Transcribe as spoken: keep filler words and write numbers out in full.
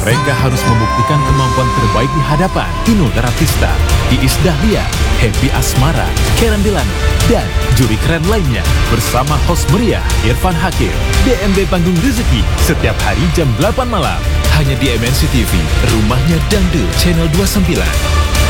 Mereka harus membuktikan kemampuan terbaik di hadapan Inul Daratista, Iis Dahlia, Happy Asmara, Karen Delano, dan juri keren lainnya bersama host meriah Irfan Hakim. D M B Panggung Rezeki setiap hari jam delapan malam hanya di M N C T V, rumahnya Dangdut Channel dua puluh sembilan.